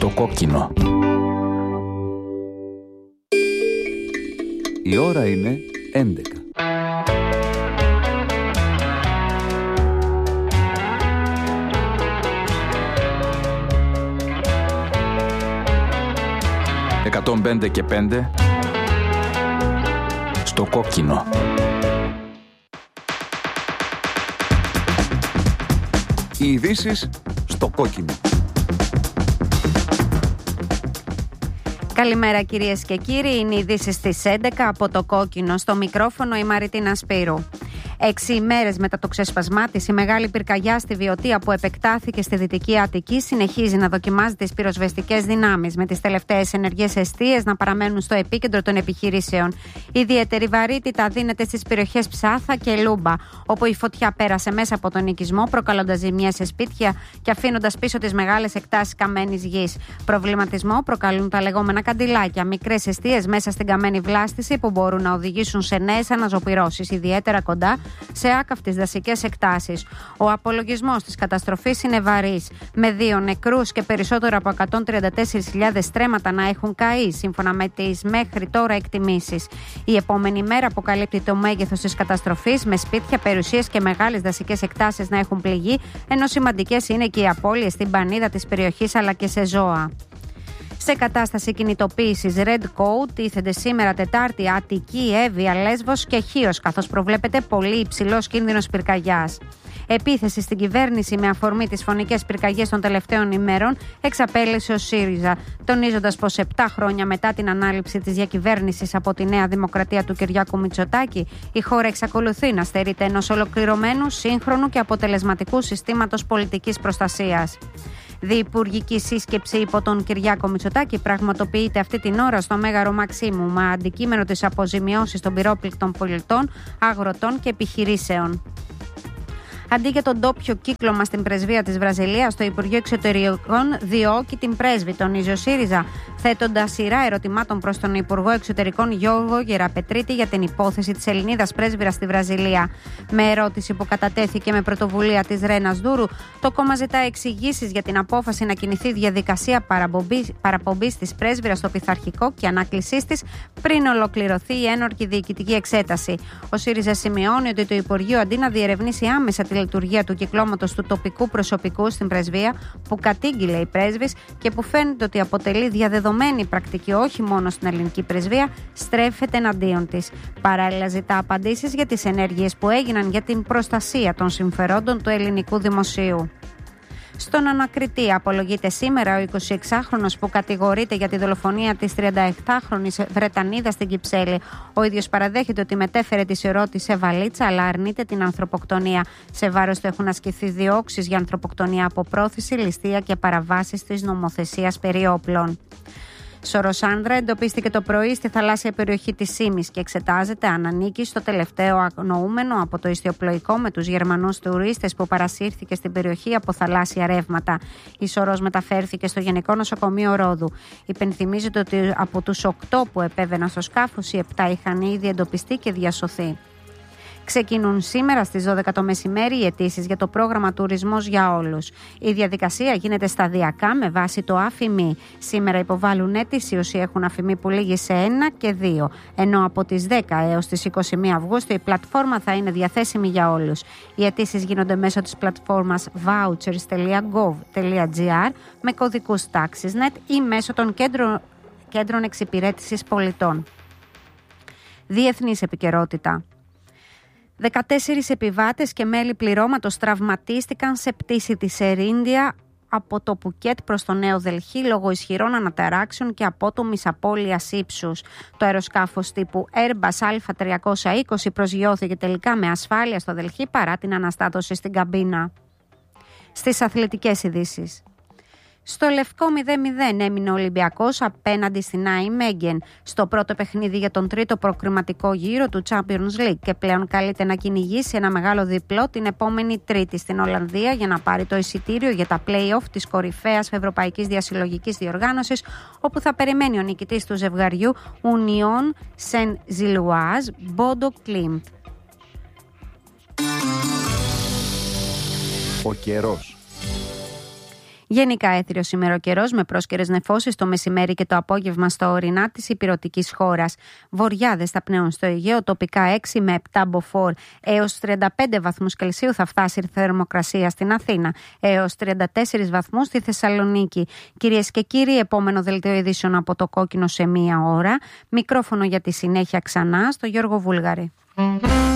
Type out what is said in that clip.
Στο κόκκινο. Η ώρα είναι 11. «105 και 5» στο κόκκινο. Οι ειδήσεις στο κόκκινο. Καλημέρα κυρίες και κύριοι, είναι οι ειδήσεις στις 11 από το κόκκινο. Στο μικρόφωνο η Μαριτίνα Σπύρου. 6 ημέρες μετά το ξέσπασμά της, η μεγάλη πυρκαγιά στη Βιωτία που επεκτάθηκε στη Δυτική Αττική συνεχίζει να δοκιμάζει τις πυροσβεστικές δυνάμεις, με τις τελευταίες ενεργές εστίες να παραμένουν στο επίκεντρο των επιχειρήσεων. Ιδιαίτερη βαρύτητα δίνεται στις περιοχές Ψάθα και Λούμπα, όπου η φωτιά πέρασε μέσα από τον οικισμό, προκαλώντας ζημιές σε σπίτια και αφήνοντας πίσω τις μεγάλες εκτάσεις καμένης γης. Προβληματισμό προκαλούν τα λεγόμενα καντιλάκια, μικρές εστίες μέσα στην καμένη βλάστηση που μπορούν να οδηγήσουν σε νέες αναζωπυρώσεις, ιδιαίτερα κοντά σε άκαυτες δασικές εκτάσεις. Ο απολογισμός της καταστροφής είναι βαρύς, με 2 νεκρούς και περισσότερο από 134.000 στρέμματα να έχουν καεί, σύμφωνα με τις μέχρι τώρα εκτιμήσεις. Η επόμενη μέρα αποκαλύπτει το μέγεθος της καταστροφής, με σπίτια, περιουσίες και μεγάλες δασικές εκτάσεις να έχουν πληγεί, ενώ σημαντικές είναι και οι απώλειες στην πανίδα της περιοχής αλλά και σε ζώα. Σε κατάσταση κινητοποίησης Red Code τίθενται σήμερα Τετάρτη Αττική, Εύβοια, Λέσβος και Χίος, καθώς προβλέπεται πολύ υψηλός κίνδυνος πυρκαγιάς. Επίθεση στην κυβέρνηση με αφορμή τις φωνικές πυρκαγιές των τελευταίων ημέρων εξαπέλυσε ο ΣΥΡΙΖΑ, τονίζοντας πως 7 χρόνια μετά την ανάληψη της διακυβέρνησης από τη Νέα Δημοκρατία του Κυριάκου Μητσοτάκη, η χώρα εξακολουθεί να στερείται ενός ολοκληρωμένου, σύγχρονου και αποτελεσματικού συστήματος πολιτικής προστασίας. Διυπουργική σύσκεψη υπό τον Κυριάκο Μητσοτάκη πραγματοποιείται αυτή την ώρα στο Μέγαρο Μαξίμου, με αντικείμενο τις αποζημιώσεις των πυρόπληκτων πολιτών, αγροτών και επιχειρήσεων. Αντί για τον ντόπιο κύκλωμα στην πρεσβεία της Βραζιλίας, το Υπουργείο Εξωτερικών διώκει την πρέσβη, τονίζει ο ΣΥΡΙΖΑ, θέτοντας σειρά ερωτημάτων προς τον Υπουργό Εξωτερικών Γιώργο Γεραπετρίτη για την υπόθεση της Ελληνίδας πρέσβυρας στη Βραζιλία. Με ερώτηση που κατατέθηκε με πρωτοβουλία της Ρένας Δούρου, το κόμμα ζητά εξηγήσεις για την απόφαση να κινηθεί διαδικασία παραπομπής της πρέσβυρας στο πειθαρχικό και ανάκλησής της πριν ολοκληρωθεί η ένορκη διοικητική εξέταση. Ο ΣΥΡΙΖΑ σημειώνει ότι το Υπουργείο, αντί να διερευνήσει άμεσα τη λειτουργία του κυκλώματος του τοπικού προσωπικού στην πρεσβεία που κατήγγειλε η πρέσβης και που φαίνεται ότι αποτελεί διαδεδομένη πρακτική όχι μόνο στην ελληνική πρεσβεία, στρέφεται εναντίον της. Παράλληλα ζητά απαντήσεις για τις ενέργειες που έγιναν για την προστασία των συμφερόντων του ελληνικού δημοσίου. Στον ανακριτή απολογείται σήμερα ο 26χρονος που κατηγορείται για τη δολοφονία της 37χρονης Βρετανίδας στην Κυψέλη. Ο ίδιος παραδέχεται ότι μετέφερε τη σειρότη σε βαλίτσα, αλλά αρνείται την ανθρωποκτονία. Σε βάρος του έχουν ασκηθεί διώξεις για ανθρωποκτονία από πρόθεση, ληστεία και παραβάσεις της νομοθεσίας περί όπλων. Σοροσάνδρα εντοπίστηκε το πρωί στη θαλάσσια περιοχή της Σίμης και εξετάζεται αν ανήκει στο τελευταίο αγνοούμενο από το ιστιοπλοϊκό με τους Γερμανούς τουρίστες που παρασύρθηκε στην περιοχή από θαλάσσια ρεύματα. Η Σορός μεταφέρθηκε στο Γενικό Νοσοκομείο Ρόδου. Υπενθυμίζεται ότι από τους 8 που επέβαιναν στο σκάφος, οι 7 είχαν ήδη εντοπιστεί και διασωθεί. Ξεκινούν σήμερα στις 12 το μεσημέρι οι αιτήσεις για το πρόγραμμα Τουρισμός για Όλους. Η διαδικασία γίνεται σταδιακά με βάση το ΑΦΙΜΗ. Σήμερα υποβάλλουν αίτηση όσοι έχουν ΑΦΙΜΗ που λήγει σε 1 και 2, ενώ από τις 10 έως τις 21 Αυγούστου η πλατφόρμα θα είναι διαθέσιμη για όλους. Οι αιτήσεις γίνονται μέσω της πλατφόρμας vouchers.gov.gr με κωδικούς TaxisNet ή μέσω των κέντρων εξυπηρέτησης πολιτών. Διεθνής επικαιρότητα. 14 επιβάτες και μέλη πληρώματος τραυματίστηκαν σε πτήση της Air India από το Πουκέτ προς το Νέο Δελχή λόγω ισχυρών αναταράξεων και απότομης απώλειας ύψους. Το αεροσκάφος τύπου Airbus A320 προσγειώθηκε τελικά με ασφάλεια στο Δελχή παρά την αναστάτωση στην καμπίνα. Στις αθλητικές ειδήσεις. Στο Λευκό 0-0 έμεινε ο Ολυμπιακός απέναντι στην Άι Μέγεν στο πρώτο παιχνίδι για τον τρίτο προκριματικό γύρο του Champions League και πλέον καλείται να κυνηγήσει ένα μεγάλο διπλό την επόμενη Τρίτη στην Ολλανδία για να πάρει το εισιτήριο για τα play-off της κορυφαίας ευρωπαϊκής διασυλλογικής διοργάνωσης, όπου θα περιμένει ο νικητής του ζευγαριού Union Saint-Gilloise Bodo Klimt. Ο καιρός. Γενικά έθριος ημεροκαιρός με πρόσκαιρες νεφώσεις το μεσημέρι και το απόγευμα στα ορεινά της υπηρετικής χώρας. Βοριάδες θα πνέουν στο Αιγαίο, τοπικά 6 με 7 μποφόρ έως 35 βαθμούς Κελσίου θα φτάσει η θερμοκρασία στην Αθήνα, έως 34 βαθμούς στη Θεσσαλονίκη. Κυρίες και κύριοι, επόμενο δελτίο ειδήσεων από το Κόκκινο σε 1 ώρα. Μικρόφωνο για τη συνέχεια ξανά στο Γιώργο Βούλγαρη.